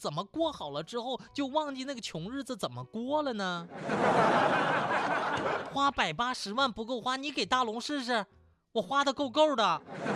怎么过好了之后，就忘记那个穷日子怎么过了呢？花180万不够花，你给大龙试试，我花的够够的。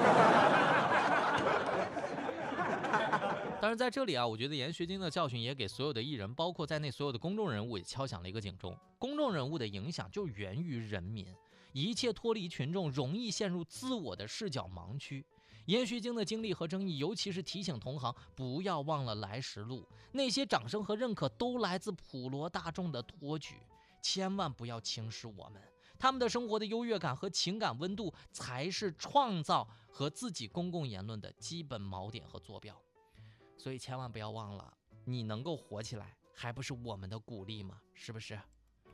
当然在这里啊，我觉得严学晶的教训也给所有的艺人，包括在内所有的公众人物也敲响了一个警钟。公众人物的影响就源于人民，一切脱离群众，容易陷入自我的视角盲区。严学晶的经历和争议，尤其是提醒同行不要忘了来时路，那些掌声和认可都来自普罗大众的托举，千万不要轻视我们。他们的生活的优越感和情感温度，才是创造和自己公共言论的基本锚点和坐标。所以千万不要忘了，你能够火起来，还不是我们的鼓励吗？是不是？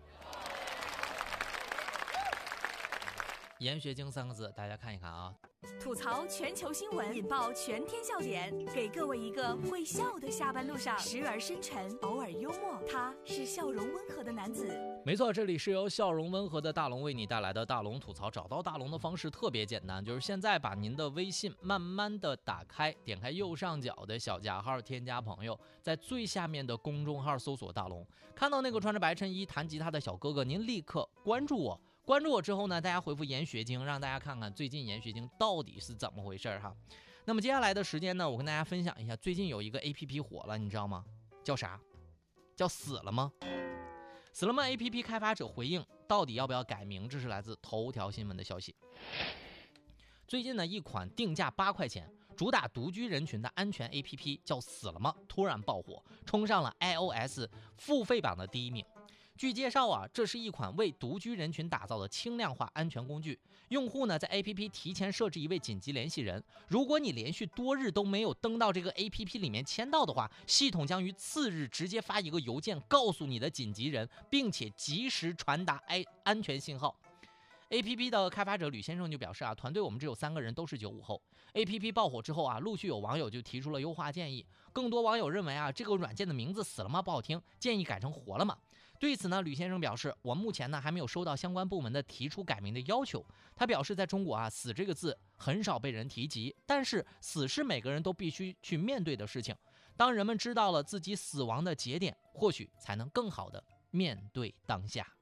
严学晶3个字，大家看一看啊。 吐槽全球新闻，引爆全天笑点，给各位一个会笑的下班路上，时而深沉，偶尔幽默。他是笑容温和的男子。 没错，这里是由笑容温和的大龙为你带来的大龙吐槽。找到大龙的方式特别简单，就是现在把您的微信慢慢的打开，点开右上角的小加号，添加朋友，在最下面的公众号搜索大龙，看到那个穿着白衬衣弹吉他的小哥哥，您立刻关注我。关注我之后呢，大家回复严学晶，让大家看看最近严学晶到底是怎么回事哈。那么接下来的时间呢，我跟大家分享一下，最近有一个 APP 火了，你知道吗？叫啥？叫死了吗？死了吗 APP 开发者回应到底要不要改名，这是来自头条新闻的消息。最近呢，一款定价8块钱，主打独居人群的安全 APP 叫死了吗突然爆火，冲上了 iOS 付费榜的第1名。据介绍啊，这是一款为独居人群打造的轻量化安全工具。用户呢在 APP 提前设置一位紧急联系人，如果你连续多日都没有登到这个 APP 里面签到的话，系统将于次日直接发一个邮件告诉你的紧急人，并且及时传达安全信号。APP 的开发者吕先生就表示啊，团队我们只有3个人，都是95后。APP 爆火之后啊，陆续有网友就提出了优化建议。更多网友认为啊，这个软件的名字死了吗不好听，建议改成活了吗。对此呢，吕先生表示，我目前呢还没有收到相关部门的提出改名的要求。他表示，在中国啊，死这个字很少被人提及，但是死是每个人都必须去面对的事情。当人们知道了自己死亡的节点，或许才能更好的面对当下。